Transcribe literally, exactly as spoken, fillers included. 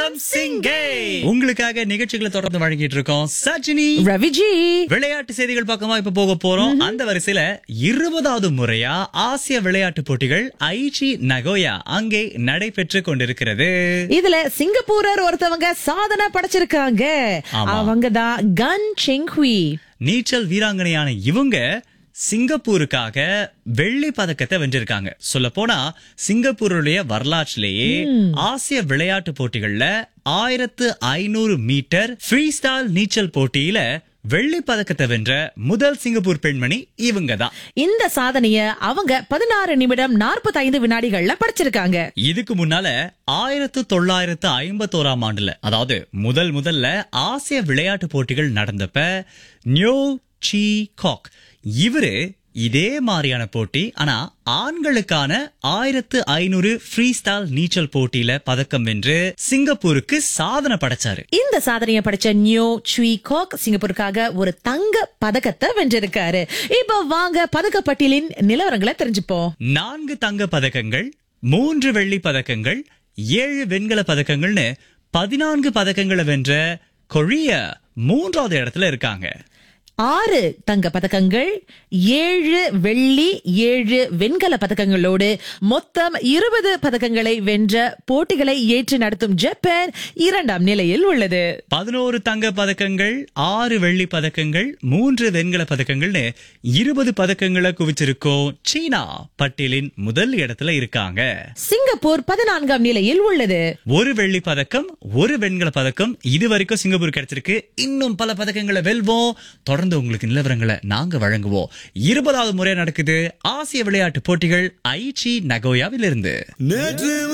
வணக்கம் சிங்கே. உங்களுக்காக நிகழ்ச்சிகளை தொடர்ந்து வழங்கிட்டு இருக்கோம் சஜினி ரவிஜி. விளையாட்டு செய்திகள் பக்கமா இப்ப போக போறோம். அந்த வரிசையில இருபதாவது முறையா ஆசிய விளையாட்டு போட்டிகள் ஐச்சி நகோயா அங்கே நடைபெற்று கொண்டிருக்கிறது. இதுல சிங்கப்பூரர் ஒருத்தவங்க சாதனை படைச்சிருக்காங்க. ஆமா. அவங்க தான் கன் செங்ஹுய். நீச்சல் வீராங்கனையான இவங்க சிங்கப்பூருக்காக வெள்ளி பதக்கத்தை வென்றிருக்காங்க. சொல்ல போனா சிங்கப்பூருடைய வரலாற்றிலேயே ஆசிய விளையாட்டு போட்டிகள்ல ஆயிரத்து ஐநூறு மீட்டர் ஃப்ரீ ஸ்டைல் நீச்சல் போட்டியில வெள்ளி பதக்கத்தை வென்ற முதல் சிங்கப்பூர் பெண்மணி இவங்க தான். இந்த சாதனைய அவங்க பதினாறு நிமிடம் நாற்பத்தி ஐந்து வினாடிகள்ல படைச்சிருக்காங்க. இதுக்கு முன்னால ஆயிரத்து தொள்ளாயிரத்து ஐம்பத்தோராம் ஆண்டுல, அதாவது முதல் முதல்ல ஆசிய விளையாட்டு போட்டிகள் நடந்தப்ப நியோ சி காக் இவரு இதே மாதிரியான போட்டி, ஆனா ஆண்களுக்கான ஆயிரத்து ஐநூறு ஃப்ரீ ஸ்டைல் நீச்சல் போட்டியில பதக்கம் வென்று சிங்கப்பூருக்கு சாதனை படைச்சாரு. இந்த சாதனையை படைச்ச நியோ சி காக் சிங்கப்பூருக்காக ஒரு தங்க பதக்கத்தை வென்றிருக்காரு. இப்ப வாங்க பதக்க பட்டியலின் நிலவரங்களை தெரிஞ்சுப்போம். நான்கு தங்க பதக்கங்கள், மூன்று வெள்ளி பதக்கங்கள், ஏழு வெண்கல பதக்கங்கள்னு பதினான்கு பதக்கங்களை வென்ற கொரியா மூன்றாவது இடத்துல இருக்காங்க. ஆறு தங்க பதக்கங்கள், ஏழு வெள்ளி, ஏழு வெண்கல பதக்கங்களோடு மொத்தம் இருபது பதக்கங்களை வென்ற போட்டிகளை ஏற்று நடத்தும் ஜப்பான் இரண்டாம் நிலையில் உள்ளது. பதினோரு தங்க பதக்கங்கள், ஆறு வெள்ளி பதக்கங்கள், மூன்று வெண்கல பதக்கங்கள்னு இருபது பதக்கங்களை குவிச்சிருக்கோம் சீனா பட்டியலின் முதல் இடத்துல இருக்காங்க. சிங்கப்பூர் பதினான்காம் நிலையில் உள்ளது. ஒரு வெள்ளி பதக்கம், ஒரு வெண்கல பதக்கம் இதுவரைக்கும் சிங்கப்பூர் கிடைச்சிருக்கு. இன்னும் பல பதக்கங்களை வெல்வோம். தொடர்ந்து உங்களுக்கு நிலவரங்களை நாங்க வழங்குவோம். இருபதாவது முறை நடக்குது ஆசிய விளையாட்டு போட்டிகள் ஐச்சி நகோயாவில் இருந்து.